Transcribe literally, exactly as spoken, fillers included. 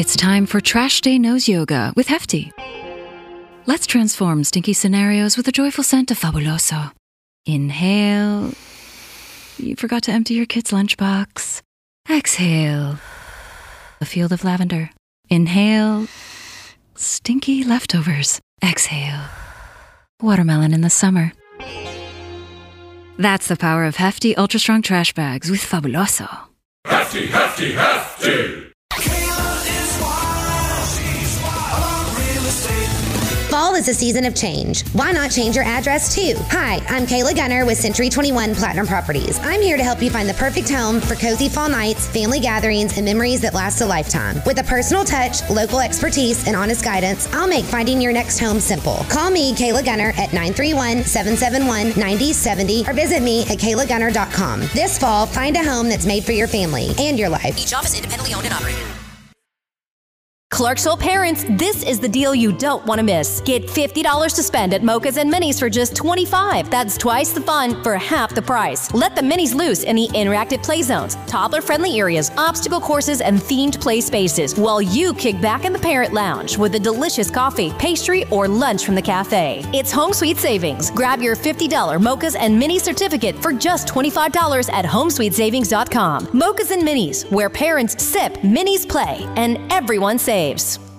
It's time for Trash Day Nose Yoga with Hefty. Let's transform stinky scenarios with a joyful scent of Fabuloso. Inhale. You forgot to empty your kid's lunchbox. Exhale. A field of lavender. Inhale. Stinky leftovers. Exhale. Watermelon in the summer. That's the power of Hefty Ultra Strong Trash Bags with Fabuloso. Hefty, hefty, hefty! Fall is a season of change. Why not change your address too? Hi, I'm Kayla Gunner with Century twenty-one Platinum Properties. I'm here to help you find the perfect home for cozy fall nights, family gatherings, and memories that last a lifetime. With a personal touch, local expertise, and honest guidance, I'll make finding your next home simple. Call me, Kayla Gunner, at nine three one, seven seven one, nine zero seven zero or visit me at kayla gunner dot com. This fall, find a home that's made for your family and your life. Each office independently owned and operated. Clarksville parents, this is the deal you don't want to miss. Get fifty dollars to spend at Mocha's and Minis for just twenty-five dollars. That's twice the fun for half the price. Let the Minis loose in the interactive play zones, toddler-friendly areas, obstacle courses, and themed play spaces, while you kick back in the parent lounge with a delicious coffee, pastry, or lunch from the cafe. It's home sweet savings. Grab your fifty dollars Mocha's and Minis certificate for just twenty-five dollars at home sweet savings dot com. Mocha's and Minis, where parents sip, Minis play, and everyone saves.